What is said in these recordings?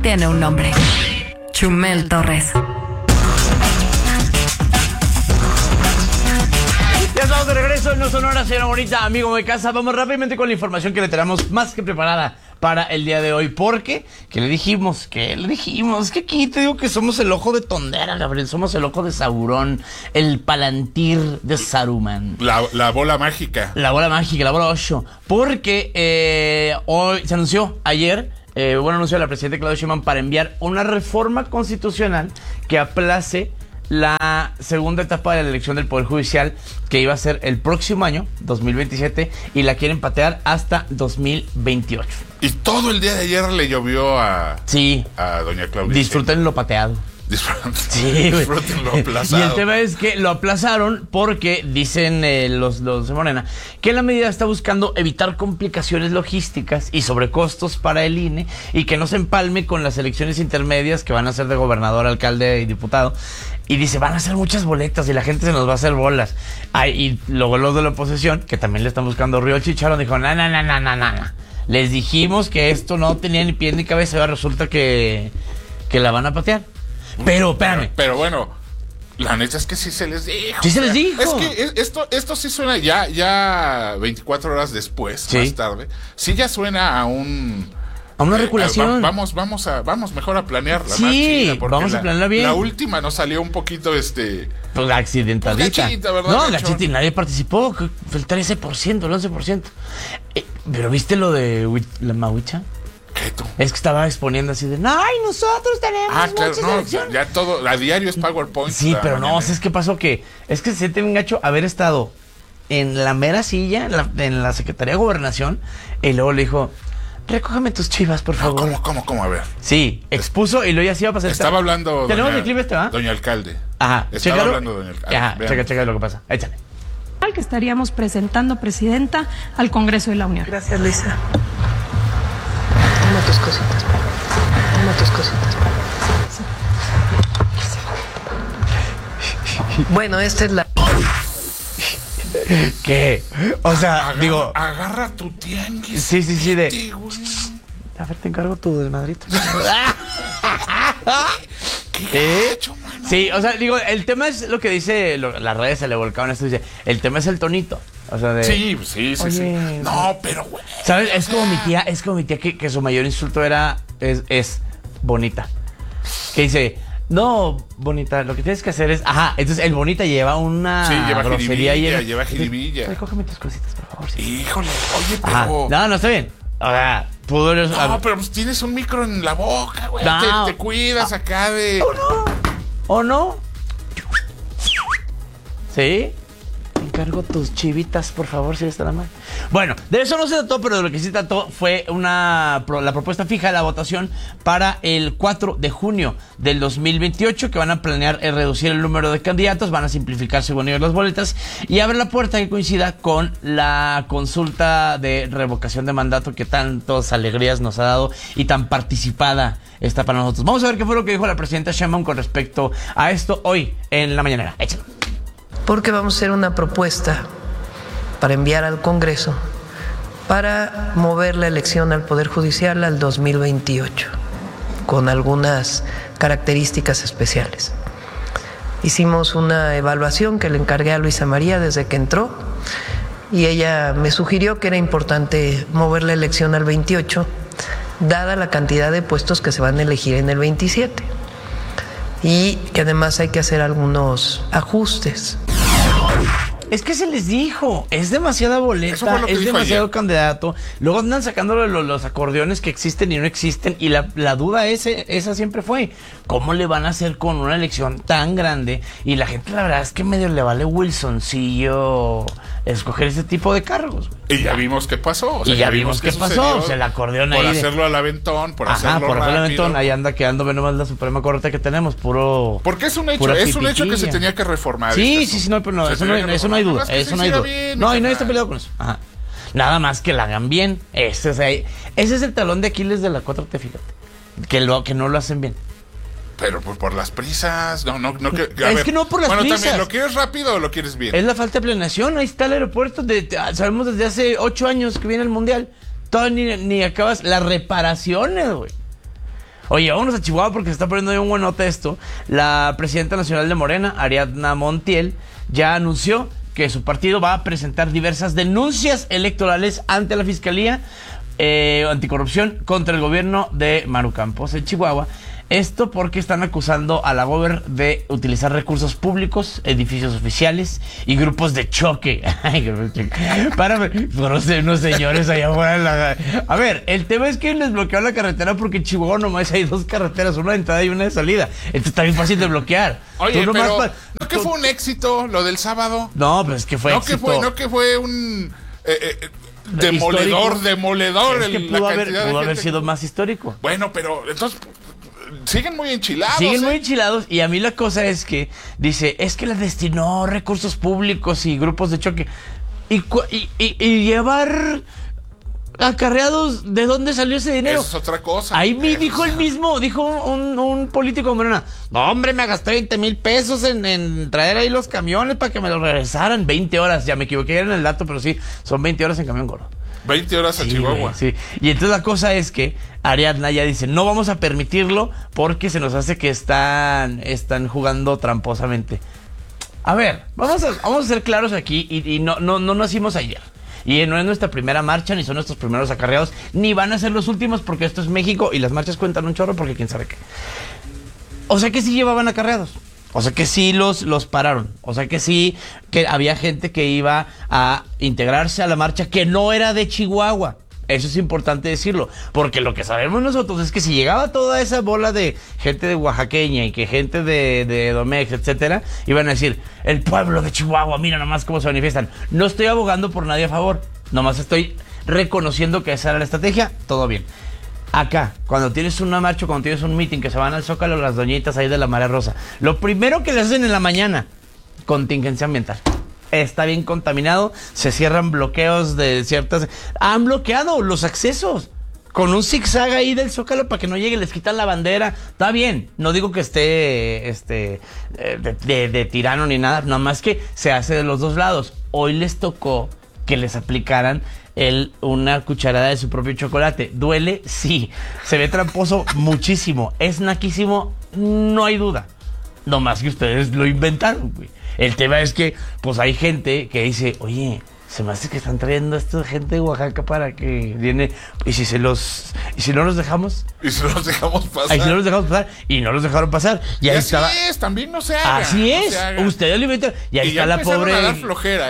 tiene un nombre. Chumel Torres. Ya estamos de regreso en No Sonora, señora bonita, amigo de casa. Vamos rápidamente con la información que le tenemos más que preparada para el día de hoy. Porque, ¿qué le dijimos? Que aquí te digo que somos el ojo de Tondera, Gabriel. Somos el ojo de Saurón, el Palantir de Saruman. La bola mágica. La bola mágica, la bola 8. Porque hoy se anunció ayer, anunció la presidenta Claudia Sheinbaum para enviar una reforma constitucional que aplace la segunda etapa de la elección del Poder Judicial, que iba a ser el próximo año, 2027, y la quieren patear hasta 2028. Y todo el día de ayer le llovió a doña Claudia. Disfruten lo pateado. Disfruten lo aplazado. Y el tema es que lo aplazaron porque dicen los de Morena que la medida está buscando evitar complicaciones logísticas y sobrecostos para el INE y que no se empalme con las elecciones intermedias que van a ser de gobernador, alcalde y diputado. Y dice, van a hacer muchas boletas y la gente se nos va a hacer bolas. Y luego los de la oposición, que también le están buscando río al chicharrón, dijo, no. Les dijimos que esto no tenía ni pie ni cabeza y ahora resulta que la van a patear. Pero, espérame. Pero bueno, la neta es que sí se les dijo. Sí se les dijo. Es que esto sí suena ya 24 horas después, más tarde. Sí ya suena a una regulación. Vamos mejor a planearla. Sí, vamos a planearla bien. La última nos salió un poquito pues accidentadita. Gachita, ¿verdad? No, gachita, y nadie participó. Fue el 13%, el 11%. Pero ¿viste lo de la Mahuicha? ¿Qué tú? Es que estaba exponiendo así de, ¡ay, nosotros tenemos muchas elecciones! Ya todo, a diario es PowerPoint. Sí, pero no, ¿sabes qué pasó? Es que se siente bien gacho haber estado en la mera silla, en la Secretaría de Gobernación, y luego le dijo, recógeme tus chivas, por favor. ¿Cómo? A ver. Sí, expuso y luego ya se iba a pasar. Estaba hablando ¿Tenemos el clip ¿va? Doña Alcalde. Ajá. Estaba hablando doña Alcalde. Ajá, checa lo que pasa. Échale. Que estaríamos presentando, presidenta, al Congreso de la Unión. Gracias, Luisa. Toma tus cositas. Bueno, esta es la... ¿Qué? O sea, agarra tu tianguis. Sí, a ver, te encargo tu desmadrito. ¿Qué? Sí, o sea, el tema es lo que dice, las redes se le volcaron esto, dice, el tema es el tonito. O sea, Sí. Oye, no, pero güey. ¿Sabes? Es como mi tía que su mayor insulto es bonita. Que dice, no, bonita, lo que tienes que hacer es... Ajá, entonces el bonita lleva una grosería. Lleva jiribilla. Recógeme tus cositas, por favor. Sí. Híjole, oye, pero... Ajá. No, está bien. O sea, No, pero pues tienes un micro en la boca, güey. No. Te cuidas acá de... ¿O no? ¿Sí? Encargo tus chivitas, por favor, si eres tan amable. Bueno, de eso no se trató, pero de lo que sí trató fue la propuesta fija de la votación para el 4 de junio del 2028, que van a planear reducir el número de candidatos, van a simplificar según ellos las boletas y abre la puerta que coincida con la consulta de revocación de mandato que tantas alegrías nos ha dado y tan participada está para nosotros. Vamos a ver qué fue lo que dijo la presidenta Sheinbaum con respecto a esto hoy en la mañanera. Échalo. Porque vamos a hacer una propuesta para enviar al Congreso para mover la elección al Poder Judicial al 2028, con algunas características especiales. Hicimos una evaluación que le encargué a Luisa María desde que entró y ella me sugirió que era importante mover la elección al 28, dada la cantidad de puestos que se van a elegir en el 27. Y que además hay que hacer algunos ajustes. Es que se les dijo, es demasiada boleta, es demasiado candidato. Luego andan sacando los acordeones que existen y no existen. Y la duda esa siempre fue, ¿cómo le van a hacer con una elección tan grande? Y la gente, la verdad es que medio le vale Wilsoncillo escoger ese tipo de cargos. Y ya vimos qué pasó. O sea, ya vimos qué pasó. O sea, el acordeón por ahí. Por hacerlo al aventón, por hacerlo por hacerlo al rápido. aventón, ahí anda quedando nomás la Suprema Corte que tenemos, puro... Porque es un hecho que se tenía que reformar. Sí, pero no, eso no hay duda. Eso no hay duda. No, y nadie está peleado con eso. Ajá. Nada más que la hagan bien. Ese es el talón de Aquiles de la 4T, fíjate. Que no lo hacen bien. Pero por las prisas. No, que no por las prisas. También, ¿lo quieres rápido o lo quieres bien? Es la falta de planeación. Ahí está el aeropuerto. Sabemos desde hace 8 años que viene el Mundial. Todavía ni acabas las reparaciones, güey. Oye, vámonos a Chihuahua porque se está poniendo bien un buenote esto. La presidenta nacional de Morena, Ariadna Montiel, ya anunció que su partido va a presentar diversas denuncias electorales ante la Fiscalía Anticorrupción contra el gobierno de Maru Campos en Chihuahua. Esto porque están acusando a la gober de utilizar recursos públicos, edificios oficiales y grupos de choque para unos señores allá afuera. A ver, el tema es que les bloquearon la carretera porque en Chihuahua nomás hay 2 carreteras, una de entrada y una de salida. Esto está bien fácil de bloquear. Oye, pero ¿no que fue un éxito lo del sábado? No, pues es que fue éxito. No que fue un... demoledor. Es que pudo haber sido más histórico. Bueno, pero entonces... Siguen muy enchilados. Muy enchilados. Y a mí la cosa es que dice, es que la destinó recursos públicos y grupos de choque. Y llevar acarreados, ¿de dónde salió ese dinero? Eso es otra cosa. Ahí dijo un político de Morena. No, hombre, me gasté 20,000 pesos en traer ahí los camiones para que me los regresaran. 20 horas, ya me equivoqué en el dato, pero sí, son 20 horas en camión gordo. 20 horas a Chihuahua. Sí. Y entonces la cosa es que Ariadna ya dice, no vamos a permitirlo porque se nos hace que están jugando tramposamente. A ver, vamos a ser claros aquí y no nacimos ayer. Y no es nuestra primera marcha, ni son nuestros primeros acarreados, ni van a ser los últimos porque esto es México y las marchas cuentan un chorro porque quién sabe qué. O sea que sí llevaban acarreados. O sea que sí los pararon. O sea que sí que había gente que iba a integrarse a la marcha que no era de Chihuahua. Eso es importante decirlo. Porque lo que sabemos nosotros es que si llegaba toda esa bola de gente de oaxaqueña y que gente de Domex, etcétera, iban a decir, el pueblo de Chihuahua, mira nomás cómo se manifiestan. No estoy abogando por nadie a favor. Nomás estoy reconociendo que esa era la estrategia. Todo bien. Acá, cuando tienes una marcha, cuando tienes un meeting que se van al Zócalo las doñitas ahí de la Marea Rosa, lo primero que les hacen en la mañana, contingencia ambiental. Está bien contaminado, se cierran bloqueos de ciertas... Han bloqueado los accesos con un zigzag ahí del Zócalo para que no llegue, les quitan la bandera. Está bien, no digo que esté de tirano ni nada, nada más que se hace de los dos lados. Hoy les tocó que les aplicaran una cucharada de su propio chocolate. ¿Duele? Sí. Se ve tramposo muchísimo. Es naquísimo, no hay duda. No más que ustedes lo inventaron, güey. El tema es que, pues hay gente que dice, oye, se me hace que están trayendo a esta gente de Oaxaca para que viene. ¿Y si no los dejamos? Y si no los dejamos pasar. Y si no los dejamos pasar. Y no los dejaron pasar. Y ahí así es, también no se haga. Así es. Ustedes lo inventan. Y ahí está la pobre. A dar flojera,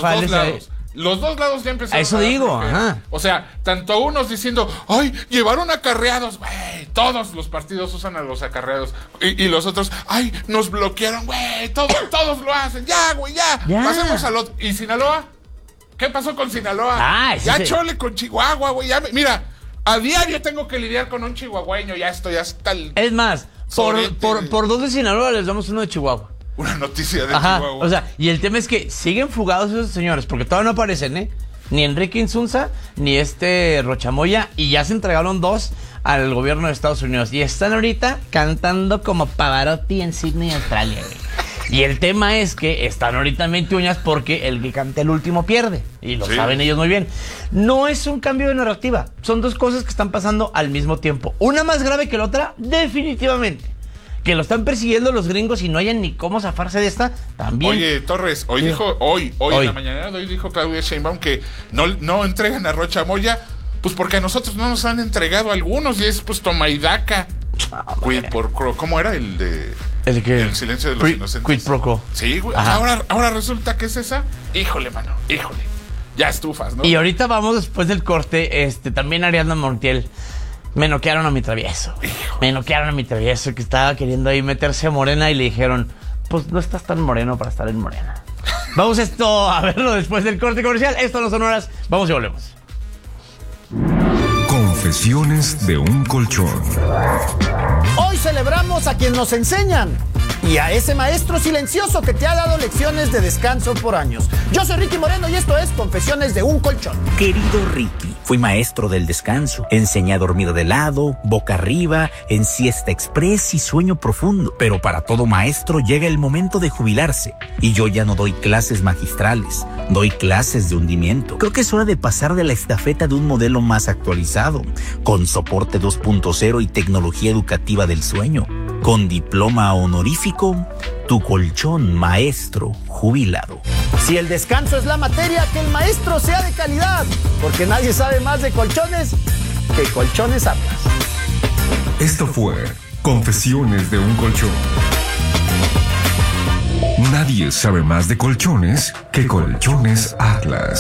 Los dos lados ya empezaron a eso digo, ajá. O sea, tanto unos diciendo, ay, llevaron acarreados, güey, todos los partidos usan a los acarreados. Y los otros, ay, nos bloquearon, güey, todos lo hacen, ya, güey, ya. Pasemos al otro. ¿Y Sinaloa? ¿Qué pasó con Sinaloa? Chole con Chihuahua, güey, mira, a diario tengo que lidiar con un chihuahueño, ya estoy hasta el... Es más, por 2 de Sinaloa les damos uno de Chihuahua. Una noticia de Chihuahua. O sea, y el tema es que siguen fugados esos señores, porque todavía no aparecen, ¿eh? Ni Enrique Insunza, ni Rochamoya, y ya se entregaron 2 al gobierno de Estados Unidos. Y están ahorita cantando como Pavarotti en Sydney, Australia, güey. Y el tema es que están ahorita en 20 uñas porque el que canta el último pierde. Y lo saben ellos muy bien. No es un cambio de narrativa. Son 2 cosas que están pasando al mismo tiempo. Una más grave que la otra, definitivamente. Que lo están persiguiendo los gringos y no hayan ni cómo zafarse de esta, también. Oye, Torres, hoy en la mañana, hoy dijo Claudia Sheinbaum que no entregan a Rocha Moya, pues porque a nosotros no nos han entregado algunos, y es pues toma y daca. ¿Cómo era el de... El silencio de los inocentes? Quid pro quo. Sí, güey. Ahora resulta que es esa. Híjole, mano, híjole. Ya estufas, ¿no? Y ahorita vamos después del corte, también Ariadna Montiel. Me noquearon a mi travieso. Que estaba queriendo ahí meterse a Morena y le dijeron, pues no estás tan moreno para estar en Morena. Vamos a verlo después del corte comercial. Esto no son horas. Vamos y volvemos. Confesiones de un colchón. Hoy celebramos a quien nos enseñan y a ese maestro silencioso que te ha dado lecciones de descanso por años. Yo soy Ricky Moreno y esto es Confesiones de un colchón. Querido Ricky, Fui maestro del descanso. Enseñé a dormir de lado, boca arriba, en siesta express y sueño profundo. Pero para todo maestro llega el momento de jubilarse. Y yo ya no doy clases magistrales, doy clases de hundimiento. Creo que es hora de pasar de la estafeta de un modelo más actualizado, con soporte 2.0 y tecnología educativa del sueño. Con diploma honorífico, tu colchón maestro jubilado. Si el descanso es la materia, que el maestro sea de calidad, porque nadie sabe más de colchones que Colchones Atlas. Esto fue Confesiones de un colchón. Nadie sabe más de colchones que Colchones Atlas.